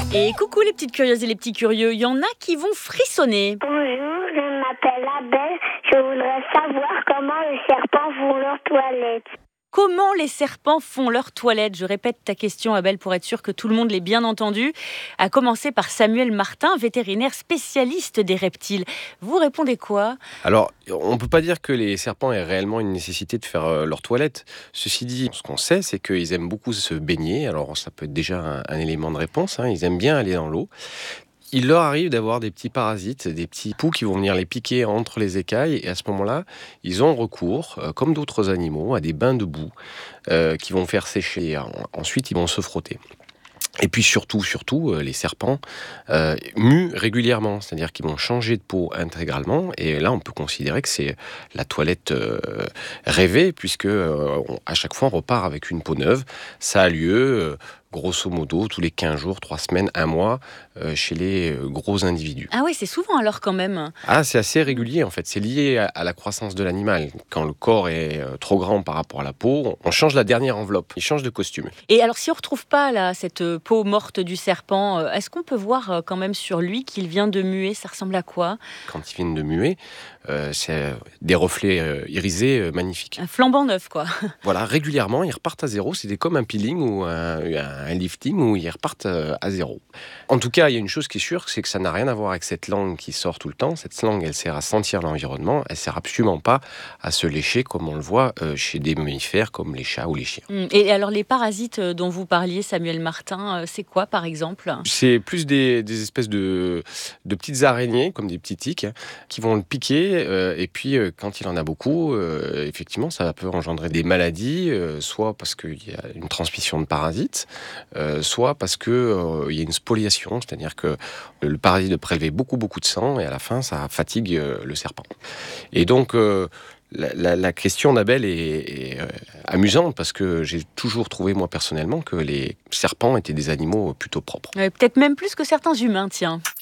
Et coucou les petites curieuses et les petits curieux, il y en a qui vont frissonner. Bonjour, je m'appelle Abel. Je voudrais savoir comment les serpents font leur toilette. Comment les serpents font leur toilette? Je répète ta question, Abel, pour être sûr que tout le monde l'ait bien entendu. À commencer par Samuel Martin, vétérinaire spécialiste des reptiles. Vous répondez quoi? Alors, on ne peut pas dire que les serpents aient réellement une nécessité de faire leur toilette. Ceci dit, ce qu'on sait, c'est qu'ils aiment beaucoup se baigner. Alors, ça peut être déjà un élément de réponse. Ils aiment bien aller dans l'eau. Il leur arrive d'avoir des petits parasites, des petits poux qui vont venir les piquer entre les écailles. Et à ce moment-là, ils ont recours, comme d'autres animaux, à des bains de boue qui vont faire sécher. Ensuite, ils vont se frotter. Et puis surtout, les serpents muent régulièrement, c'est-à-dire qu'ils vont changer de peau intégralement. Et là, on peut considérer que c'est la toilette rêvée, puisque à chaque fois, on repart avec une peau neuve. Ça a lieu, grosso modo, tous les 15 jours, 3 semaines, 1 mois, chez les gros individus. Ah oui, c'est souvent alors quand même. Ah, c'est assez régulier en fait. C'est lié à la croissance de l'animal. Quand le corps est trop grand par rapport à la peau, on change la dernière enveloppe. Il change de costume. Et alors si on ne retrouve pas là, cette peau morte du serpent, est-ce qu'on peut voir quand même sur lui qu'il vient de muer? Ça ressemble à quoi? Quand ils viennent de muer, c'est des reflets irisés magnifiques. Un flambant neuf, quoi. Voilà, régulièrement, ils repartent à zéro. C'était comme un peeling ou un lifting où ils repartent à zéro. En tout cas, il y a une chose qui est sûre, c'est que ça n'a rien à voir avec cette langue qui sort tout le temps. Cette langue, elle sert à sentir l'environnement. Elle sert absolument pas à se lécher comme on le voit chez des mammifères comme les chats ou les chiens. Et alors les parasites dont vous parliez, Samuel Martin, c'est quoi par exemple? C'est plus des espèces de petites araignées, comme des petits tiques, qui vont le piquer. Et puis, quand il en a beaucoup, effectivement, ça peut engendrer des maladies, soit parce qu'il y a une transmission de parasites, soit parce qu'il y a une spoliation, c'est-à-dire que le parasite de prélever beaucoup de sang, et à la fin, ça fatigue le serpent. Et donc, la question d'Abel est amusante, parce que j'ai toujours trouvé, moi personnellement, que les serpents étaient des animaux plutôt propres. Peut-être même plus que certains humains, tiens.